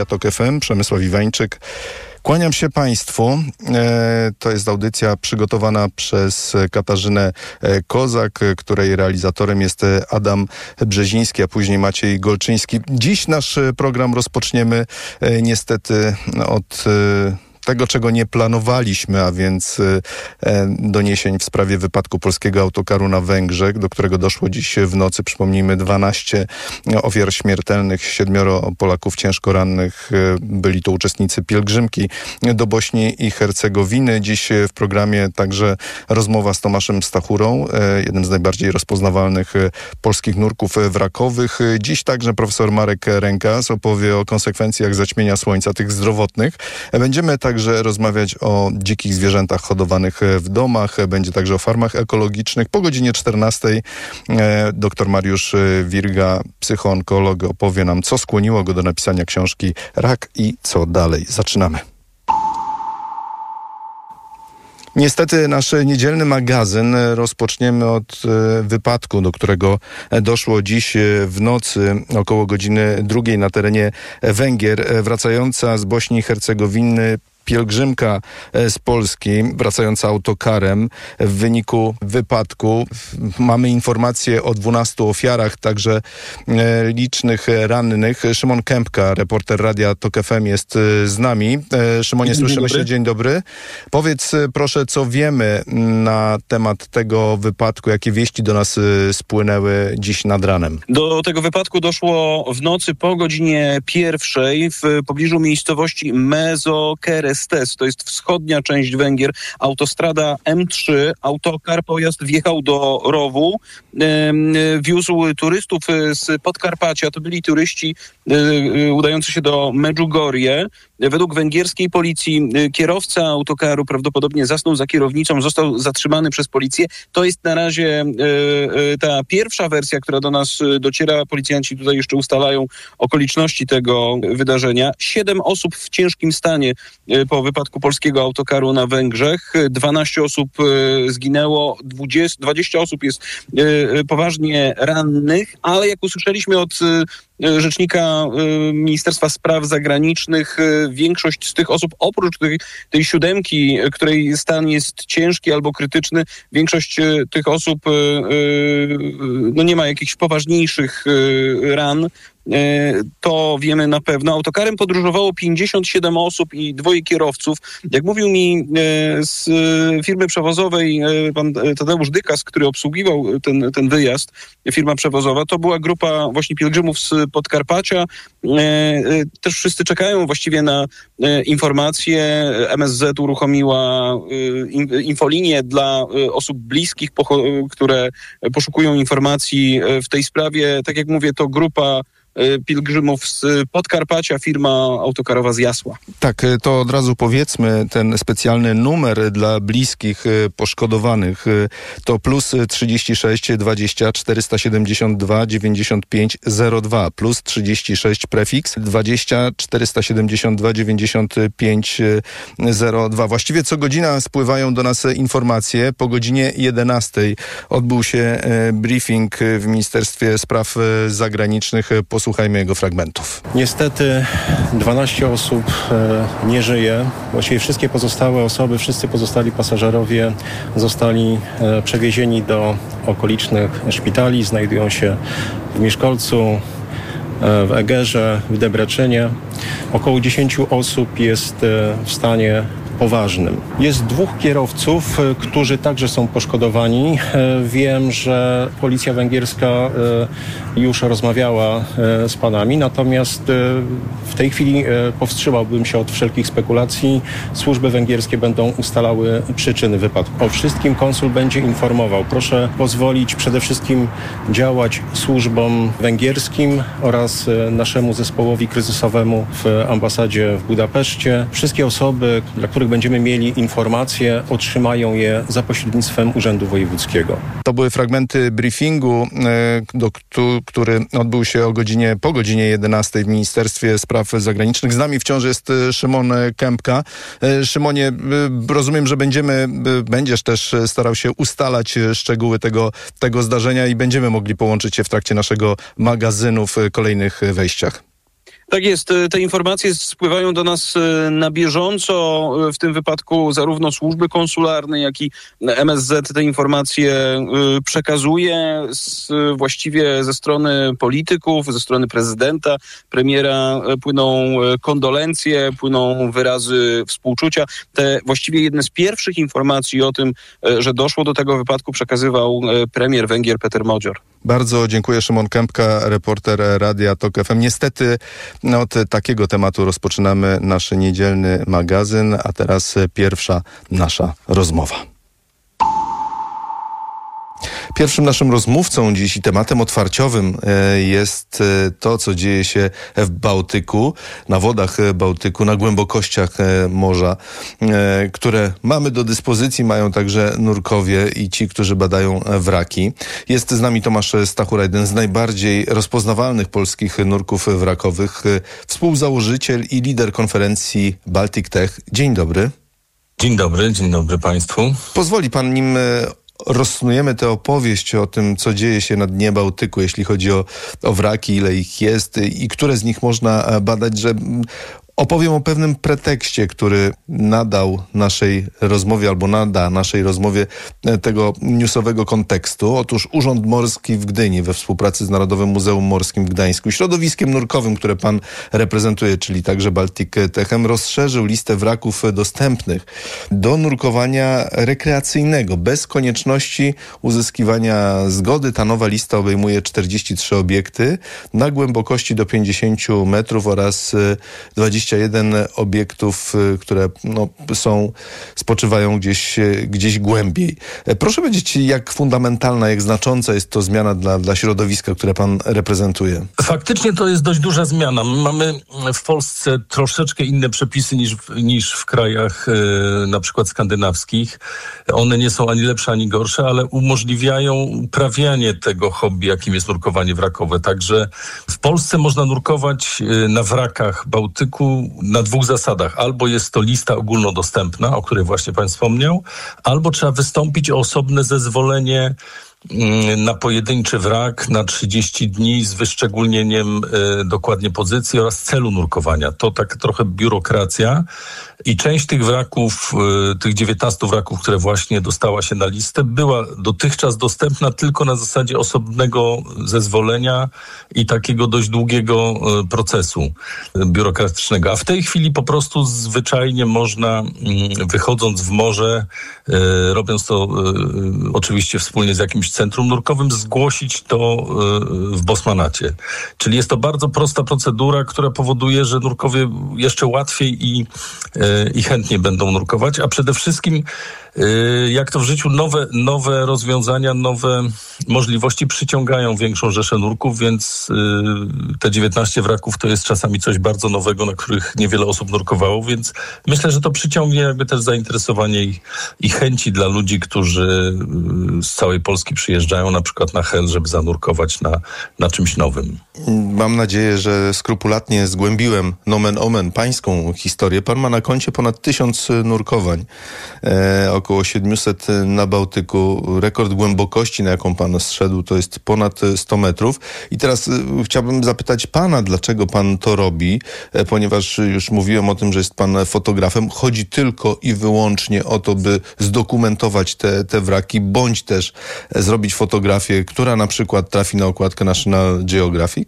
TOK FM, Przemysław Iwańczyk. Kłaniam się Państwu. To jest audycja przygotowana przez Katarzynę Kozak, której realizatorem jest Adam Brzeziński, a później Maciej Golczyński. Dziś nasz program rozpoczniemy niestety od tego, czego nie planowaliśmy, a więc doniesień w sprawie wypadku polskiego autokaru na Węgrzech, do którego doszło dziś w nocy. Przypomnijmy, 12 ofiar śmiertelnych, 7 Polaków ciężko rannych. Byli to uczestnicy pielgrzymki do Bośni i Hercegowiny. Dziś w programie także rozmowa z Tomaszem Stachurą, jednym z najbardziej rozpoznawalnych polskich nurków wrakowych. Dziś także profesor Marek Rękas opowie o konsekwencjach zaćmienia słońca, tych zdrowotnych. Będziemy także rozmawiać o dzikich zwierzętach hodowanych w domach. Będzie także o farmach ekologicznych. Po godzinie 14 dr Mariusz Wirga, psychoonkolog, opowie nam, co skłoniło go do napisania książki Rak i co dalej. Zaczynamy. Niestety nasz niedzielny magazyn rozpoczniemy od wypadku, do którego doszło dziś w nocy około godziny 2 na terenie Węgier. Wracająca z Bośni i Hercegowiny pielgrzymka z Polski, wracająca autokarem. W wyniku wypadku mamy informacje o 12 ofiarach, także licznych rannych. Szymon Kępka, reporter Radia TOK FM, jest z nami. Szymonie, słyszymy się. Dzień dobry. Powiedz proszę, co wiemy na temat tego wypadku, jakie wieści do nas spłynęły dziś nad ranem. Do tego wypadku doszło w nocy po godzinie 1 w pobliżu miejscowości Mezokerestes. To jest wschodnia część Węgier, autostrada M3. Autokar, pojazd wjechał do rowu, wiózł turystów z Podkarpacia. To byli turyści udający się do Medjugorje. Według węgierskiej policji kierowca autokaru prawdopodobnie zasnął za kierownicą, został zatrzymany przez policję. To jest na razie ta pierwsza wersja, która do nas dociera. Policjanci tutaj jeszcze ustalają okoliczności tego wydarzenia. 7 osób w ciężkim stanie po wypadku polskiego autokaru na Węgrzech. 12 osób zginęło, 20 osób jest poważnie rannych, ale jak usłyszeliśmy od rzecznika Ministerstwa Spraw Zagranicznych, większość z tych osób, oprócz tej 7, której stan jest ciężki albo krytyczny, większość tych osób nie ma jakichś poważniejszych ran. To wiemy na pewno. Autokarem podróżowało 57 osób i 2 kierowców. Jak mówił mi z firmy przewozowej pan Tadeusz Dykas, który obsługiwał ten wyjazd, firma przewozowa, to była grupa właśnie pielgrzymów z Podkarpacia. Też wszyscy czekają właściwie na informacje. MSZ uruchomiła infolinię dla osób bliskich, które poszukują informacji w tej sprawie. Tak jak mówię, to grupa pielgrzymów z Podkarpacia, firma autokarowa z Jasła. Tak, to od razu powiedzmy, ten specjalny numer dla bliskich poszkodowanych to plus 36 20 472 95 02, plus 36 prefiks 20 472 95 02. Właściwie co godzina spływają do nas informacje. Po godzinie 11 odbył się briefing w Ministerstwie Spraw Zagranicznych. Posłuchajmy jego fragmentów. Niestety 12 osób nie żyje. Właściwie wszystkie pozostałe osoby, wszyscy pozostali pasażerowie zostali przewiezieni do okolicznych szpitali. Znajdują się w Mieszkolcu, w Egerze, w Debreczynie. Około 10 osób jest w stanie poważnym. Jest 2 kierowców, którzy także są poszkodowani. Wiem, że policja węgierska już rozmawiała z panami, natomiast w tej chwili powstrzymałbym się od wszelkich spekulacji. Służby węgierskie będą ustalały przyczyny wypadku. O wszystkim konsul będzie informował. Proszę pozwolić przede wszystkim działać służbom węgierskim oraz naszemu zespołowi kryzysowemu w ambasadzie w Budapeszcie. Wszystkie osoby, dla których będziemy mieli informacje, otrzymają je za pośrednictwem Urzędu Wojewódzkiego. To były fragmenty briefingu, który odbył się po godzinie 11 w Ministerstwie Spraw Zagranicznych. Z nami wciąż jest Szymon Kępka. Szymonie, rozumiem, że będziesz też starał się ustalać szczegóły tego zdarzenia i będziemy mogli połączyć się w trakcie naszego magazynu w kolejnych wejściach. Tak jest. Te informacje spływają do nas na bieżąco. W tym wypadku zarówno służby konsularne, jak i MSZ te informacje przekazuje właściwie ze strony polityków, ze strony prezydenta, premiera płyną kondolencje, płyną wyrazy współczucia. Te właściwie jedne z pierwszych informacji o tym, że doszło do tego wypadku, przekazywał premier Węgier Péter Magyar. Bardzo dziękuję. Szymon Kępka, reporter Radia Tok FM. Niestety od takiego tematu rozpoczynamy nasz niedzielny magazyn, a teraz pierwsza nasza rozmowa. Pierwszym naszym rozmówcą dziś i tematem otwarciowym jest to, co dzieje się w Bałtyku, na wodach Bałtyku, na głębokościach morza, które mamy do dyspozycji, mają także nurkowie i ci, którzy badają wraki. Jest z nami Tomasz Stachura, jeden z najbardziej rozpoznawalnych polskich nurków wrakowych, współzałożyciel i lider konferencji Baltic Tech. Dzień dobry. Dzień dobry Państwu. Pozwoli pan, nim rozsnujemy tę opowieść o tym, co dzieje się na dnie Bałtyku, jeśli chodzi o wraki, ile ich jest i które z nich można badać, że opowiem o pewnym pretekście, który nadał naszej rozmowie albo nada naszej rozmowie tego newsowego kontekstu. Otóż Urząd Morski w Gdyni we współpracy z Narodowym Muzeum Morskim w Gdańsku, środowiskiem nurkowym, które pan reprezentuje, czyli także Baltic Techem, rozszerzył listę wraków dostępnych do nurkowania rekreacyjnego, bez konieczności uzyskiwania zgody. Ta nowa lista obejmuje 43 obiekty na głębokości do 50 metrów oraz 21 obiektów, które spoczywają gdzieś głębiej. Proszę powiedzieć, jak fundamentalna, jak znacząca jest to zmiana dla środowiska, które pan reprezentuje? Faktycznie to jest dość duża zmiana. My mamy w Polsce troszeczkę inne przepisy niż w krajach na przykład skandynawskich. One nie są ani lepsze, ani gorsze, ale umożliwiają uprawianie tego hobby, jakim jest nurkowanie wrakowe. Także w Polsce można nurkować na wrakach Bałtyku na dwóch zasadach. Albo jest to lista ogólnodostępna, o której właśnie pan wspomniał, albo trzeba wystąpić o osobne zezwolenie na pojedynczy wrak na 30 dni z wyszczególnieniem dokładnie pozycji oraz celu nurkowania. To tak trochę biurokracja i część tych wraków, tych 19 wraków, które właśnie dostała się na listę, była dotychczas dostępna tylko na zasadzie osobnego zezwolenia i takiego dość długiego procesu biurokratycznego. A w tej chwili po prostu zwyczajnie można, wychodząc w morze, robiąc to oczywiście wspólnie z jakimś centrum nurkowym, zgłosić to w Bosmanacie. Czyli jest to bardzo prosta procedura, która powoduje, że nurkowie jeszcze łatwiej i chętnie będą nurkować, a przede wszystkim jak to w życiu, nowe rozwiązania, nowe możliwości przyciągają większą rzeszę nurków, więc te 19 wraków to jest czasami coś bardzo nowego, na których niewiele osób nurkowało, więc myślę, że to przyciągnie jakby też zainteresowanie i chęci dla ludzi, którzy z całej Polski przyjeżdżają na przykład na Hel, żeby zanurkować na czymś nowym. Mam nadzieję, że skrupulatnie zgłębiłem nomen omen pańską historię. Pan ma na koncie ponad 1000 nurkowań, około 700 na Bałtyku. Rekord głębokości, na jaką pan zszedł, to jest ponad 100 metrów. I teraz chciałbym zapytać pana, dlaczego pan to robi, ponieważ już mówiłem o tym, że jest pan fotografem. Chodzi tylko i wyłącznie o to, by zdokumentować te wraki, bądź też zrobić fotografię, która na przykład trafi na okładkę National Geographic?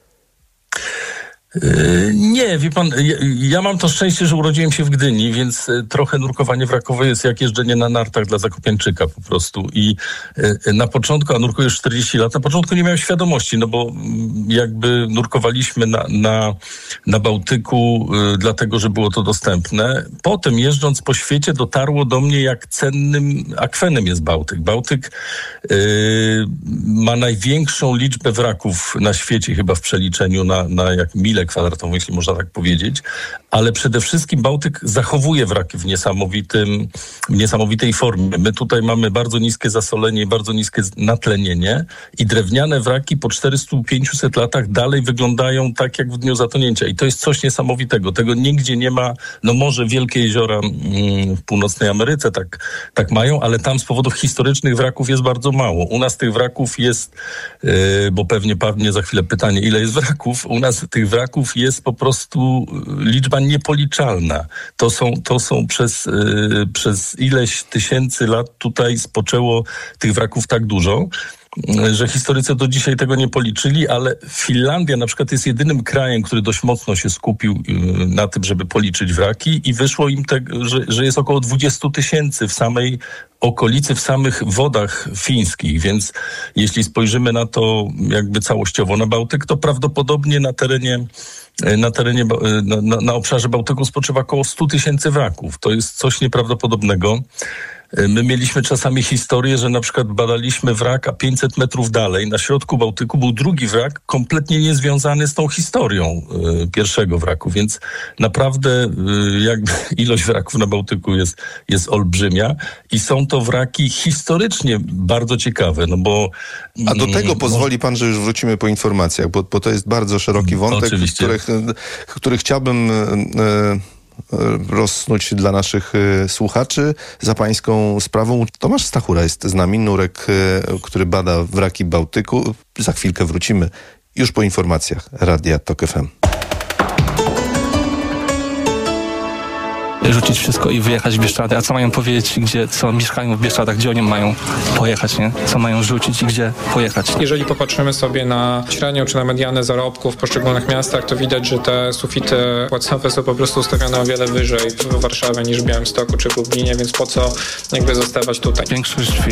Nie, wie pan, ja mam to szczęście, że urodziłem się w Gdyni, więc trochę nurkowanie wrakowe jest jak jeżdżenie na nartach dla Zakopiańczyka po prostu. I na początku, a nurkuję już 40 lat, na początku nie miałem świadomości, no bo jakby nurkowaliśmy na Bałtyku dlatego, że było to dostępne. Potem jeżdżąc po świecie dotarło do mnie, jak cennym akwenem jest Bałtyk. Bałtyk ma największą liczbę wraków na świecie, chyba w przeliczeniu na jak milę kwadratową, jeśli można tak powiedzieć, ale przede wszystkim Bałtyk zachowuje wraki w niesamowitej formie. My tutaj mamy bardzo niskie zasolenie, bardzo niskie natlenienie i drewniane wraki po 400-500 latach dalej wyglądają tak jak w dniu zatonięcia. I to jest coś niesamowitego. Tego nigdzie nie ma, no może wielkie jeziora w północnej Ameryce tak mają, ale tam z powodów historycznych wraków jest bardzo mało. U nas tych wraków jest, bo pewnie padnie za chwilę pytanie, ile jest wraków? U nas tych wraków jest po prostu liczba niepoliczalna. To są przez ileś tysięcy lat tutaj spoczęło tych wraków tak dużo, że historycy do dzisiaj tego nie policzyli, ale Finlandia na przykład jest jedynym krajem, który dość mocno się skupił na tym, żeby policzyć wraki i wyszło im że jest około 20 000 w samej okolicy, w samych wodach fińskich, więc jeśli spojrzymy na to jakby całościowo na Bałtyk, to prawdopodobnie na obszarze Bałtyku spoczywa około 100 000 wraków. To jest coś nieprawdopodobnego. My mieliśmy czasami historię, że na przykład badaliśmy wrak, a 500 metrów dalej, na środku Bałtyku, był drugi wrak, kompletnie niezwiązany z tą historią pierwszego wraku, więc naprawdę jakby ilość wraków na Bałtyku jest olbrzymia i są to wraki historycznie bardzo ciekawe, no bo... A do tego pozwoli pan, że już wrócimy po informacjach, bo to jest bardzo szeroki wątek, który chciałbym... rozsnuć dla naszych słuchaczy. Za pańską sprawą Tomasz Stachura jest z nami, nurek, który bada wraki Bałtyku. Za chwilkę wrócimy już po informacjach Radia Tok FM. Rzucić wszystko i wyjechać w Bieszczady. A co mają powiedzieć, co mieszkają w Bieszczadach, gdzie oni mają pojechać, nie? Co mają rzucić i gdzie pojechać? Jeżeli popatrzymy sobie na średnią czy na medianę zarobków w poszczególnych miastach, to widać, że te sufity płacowe są po prostu ustawione o wiele wyżej w Warszawie niż w Białymstoku czy w Lublinie, więc po co jakby zostawać tutaj? Większość